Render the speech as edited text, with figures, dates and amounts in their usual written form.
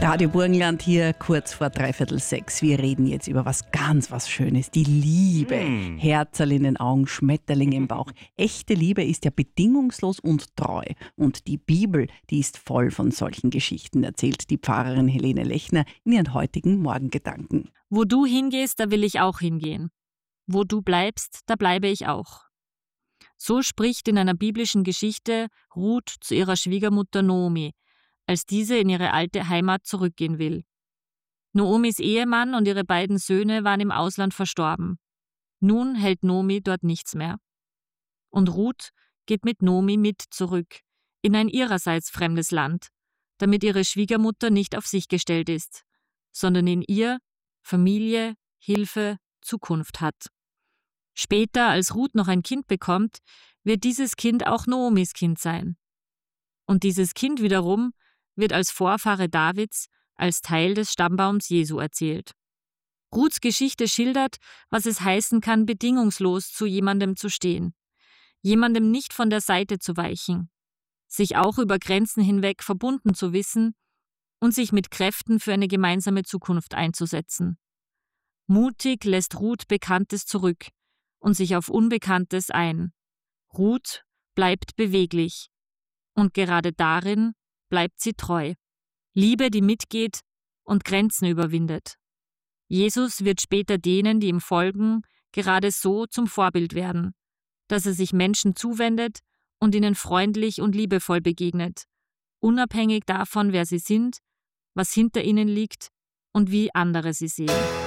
Radio Burgenland hier, kurz vor 5:45. Wir reden jetzt über was Schönes, die Liebe. Herzerl in den Augen, Schmetterling im Bauch. Echte Liebe ist ja bedingungslos und treu. Und die Bibel, die ist voll von solchen Geschichten, erzählt die Pfarrerin Helene Lechner in ihren heutigen Morgengedanken. Wo du hingehst, da will ich auch hingehen. Wo du bleibst, da bleibe ich auch. So spricht in einer biblischen Geschichte Ruth zu ihrer Schwiegermutter Noomi, als diese in ihre alte Heimat zurückgehen will. Noomis Ehemann und ihre beiden Söhne waren im Ausland verstorben. Nun hält Noomi dort nichts mehr. Und Ruth geht mit Noomi mit zurück, in ein ihrerseits fremdes Land, damit ihre Schwiegermutter nicht auf sich gestellt ist, sondern in ihr Familie, Hilfe, Zukunft hat. Später, als Ruth noch ein Kind bekommt, wird dieses Kind auch Noomis Kind sein. Und dieses Kind wiederum wird als Vorfahre Davids, als Teil des Stammbaums Jesu erzählt. Ruths Geschichte schildert, was es heißen kann, bedingungslos zu jemandem zu stehen, jemandem nicht von der Seite zu weichen, sich auch über Grenzen hinweg verbunden zu wissen und sich mit Kräften für eine gemeinsame Zukunft einzusetzen. Mutig lässt Ruth Bekanntes zurück und sich auf Unbekanntes ein. Ruth bleibt beweglich und gerade darin bleibt sie treu. Liebe, die mitgeht und Grenzen überwindet. Jesus wird später denen, die ihm folgen, gerade so zum Vorbild werden, dass er sich Menschen zuwendet und ihnen freundlich und liebevoll begegnet, unabhängig davon, wer sie sind, was hinter ihnen liegt und wie andere sie sehen.